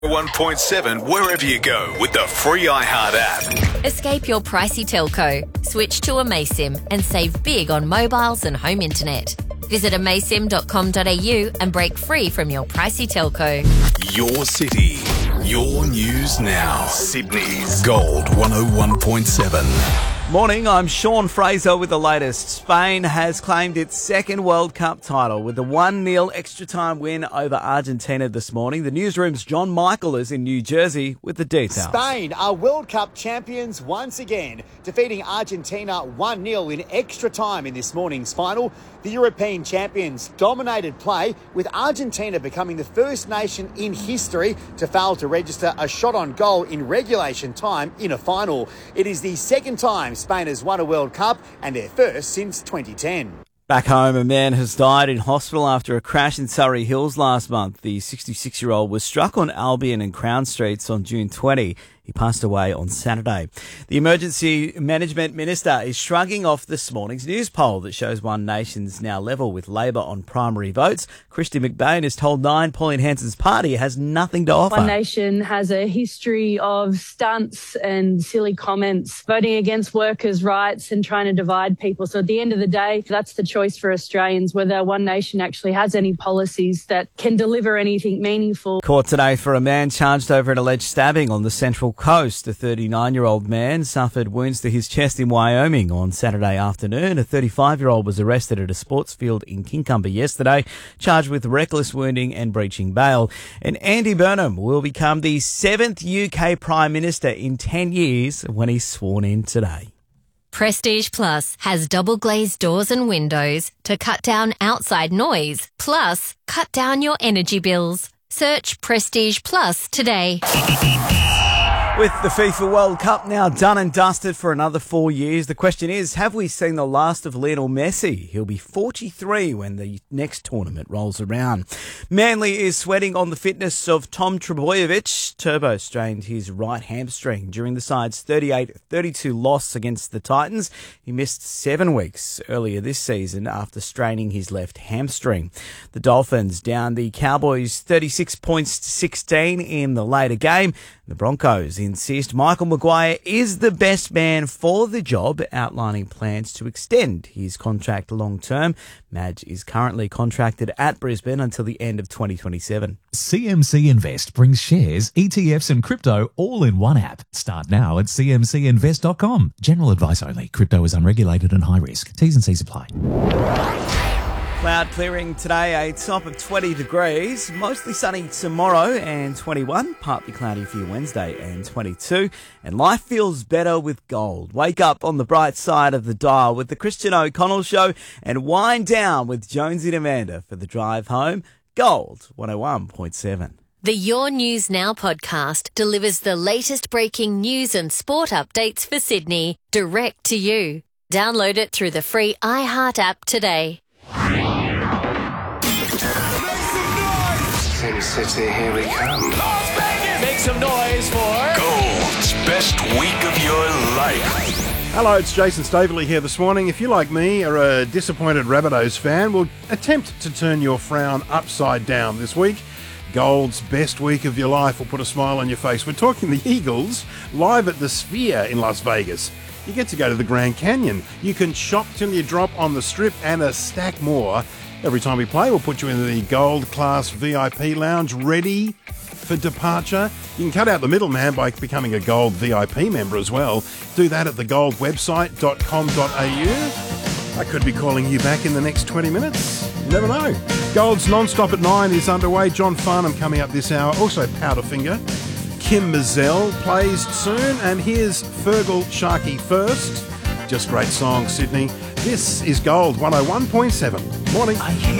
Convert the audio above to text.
1.7 wherever you go with the free iHeart app. Escape your pricey telco. Switch to Amasim and save big on mobiles and home internet. Visit amasim.com.au and break free from your pricey telco. Your city, your news now. Sydney's Gold 101.7. Morning, I'm Sean Fraser with the latest. Spain has claimed its second World Cup title with a 1-0 extra-time win over Argentina this morning. The newsroom's John Michael is in New Jersey with the details. Spain are World Cup champions once again, defeating Argentina 1-0 in extra time in this morning's final. The European champions dominated play, with Argentina becoming the first nation in history to fail to register a shot on goal in regulation time in a final. It is the second time Spain has won a World Cup and their first since 2010. Back home, a man has died in hospital after a crash in Surrey Hills last month. The 66-year-old was struck on Albion and Crown Streets on June 20. He passed away on Saturday. The Emergency Management Minister is shrugging off this morning's news poll that shows One Nation's now level with Labor on primary votes. Christy McBain is told Pauline Hanson's party has nothing to offer. One Nation has a history of stunts and silly comments, voting against workers' rights and trying to divide people. So at the end of the day, that's the choice for Australians, whether One Nation actually has any policies that can deliver anything meaningful. Court today for a man charged over an alleged stabbing on the Central Coast. A 39-year-old man suffered wounds to his chest in Wyoming on Saturday afternoon. A 35-year-old was arrested at a sports field in Kincumber yesterday, charged with reckless wounding and breaching bail. And Andy Burnham will become the 7th UK Prime Minister in 10 years when he's sworn in today. Prestige Plus has double glazed doors and windows to cut down outside noise, plus cut down your energy bills. Search Prestige Plus today. With the FIFA World Cup now done and dusted for another 4 years, the question is, have we seen the last of Lionel Messi? He'll be 43 when the next tournament rolls around. Manly is sweating on the fitness of Tom Trbojevic. Turbo strained his right hamstring during the side's 38-32 loss against the Titans. He missed 7 weeks earlier this season after straining his left hamstring. The Dolphins down the Cowboys 36 points to 16 in the later game. The Broncos insist Michael Maguire is the best man for the job, outlining plans to extend his contract long term. Madge is currently contracted at Brisbane until the end of 2027. CMC Invest brings shares, ETFs and crypto all in one app. Start now at cmcinvest.com. General advice only. Crypto is unregulated and high risk. T's and C's apply. Cloud clearing today, a top of 20 degrees. Mostly sunny tomorrow and 21. Partly cloudy for your Wednesday and 22. And life feels better with gold. Wake up on the bright side of the dial with the Christian O'Connell Show and wind down with Jonesy and Amanda for the drive home. Gold 101.7. The Your News Now podcast delivers the latest breaking news and sport updates for Sydney direct to you. Download it through the free iHeart app today. Sin City, here we come. Make some noise for Gold's best week of your life. Hello, it's Jason Staveley here this morning. If you, like me, are a disappointed Rabbitohs fan, will attempt to turn your frown upside down this week. Gold's best week of your life will put a smile on your face. We're talking the Eagles live at the Sphere in Las Vegas. You get to go to the Grand Canyon. You can shop till you drop on the Strip and a stack more. Every time we play, we'll put you in the Gold Class VIP lounge ready for departure. You can cut out the middleman by becoming a Gold VIP member as well. Do that at thegoldwebsite.com.au. I could be calling you back in the next 20 minutes. You never know. Gold's Non-Stop at 9 is underway. John Farnham coming up this hour. Also Powderfinger. Kim Mazzell plays soon. And here's Fergal Sharkey first. Just great song, Sydney. This is Gold 101.7. Morning.